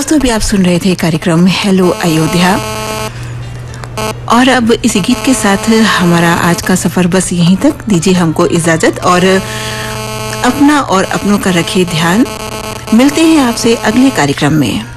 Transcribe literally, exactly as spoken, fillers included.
दोस्तों, अभी आप सुन रहे थे कार्यक्रम हेलो अयोध्या, और अब इसी गीत के साथ हमारा आज का सफर बस यहीं तक। दीजिए हमको इजाजत और अपना और अपनों का रखिए ध्यान। मिलते हैं आपसे अगले कार्यक्रम में।